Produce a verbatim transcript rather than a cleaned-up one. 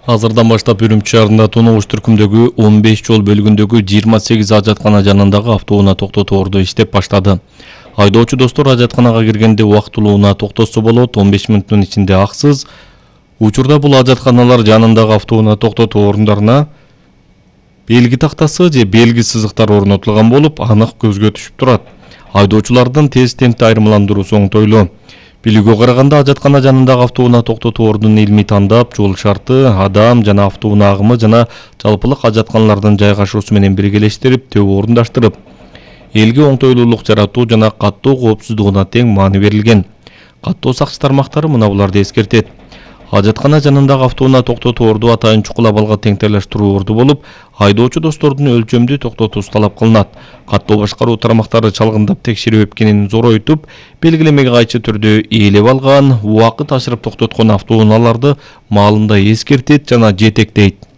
Азырдан баштап Үрүмчү шаарында Тоногуш түркүмдөгү он беш жол бөлүгүндөгү жыйырма сегиз ажаткана жанындагы автоунаа токтотуу орду иштеп баштады. Айдоочу достор ажатканага киргенде убактылуу унаа токтотсо болот, он беш мүнөттүн ичинде аксыз. Учурда бул ажатканалар жанындагы автоунаа токтотуу орундарына белги тактасы же белги сызыктар орнотулган болуп, анык көзгө түшүп турат. Айдоочулардын тез темпте айырмаландыруусу оңтойлуу. Билүүгө караганда ажаткана жанындагы автоунаа токтотуу ордунун илмий тандап, жол шарты, адам жана автоунаа агымы жана жалпылык ажатканалардын жайгашуусу менен биргелештирип, төбө орундаштырып, элге оңтойлуулук жаратуу жана каттоо коопсуздугуна тең маани берилген. Каттоо сакчы тармактары мына буларды эскертет. Ажаткана жанындагы автоунаа токтотуу орду атайын чукул абалга теңтерлештирүү орду болуп, айдоочу достордун өлчөмдүү токтотуусу талап кылынат. Каттоо башкаруу тармактары чалгындап текшерүү эпкенин зоройтуп, белгилемеге кайчы түрдө ээлеп алган, убакыт ашырып токтоткон автоунааларды маалында эскертет жана жетектейт.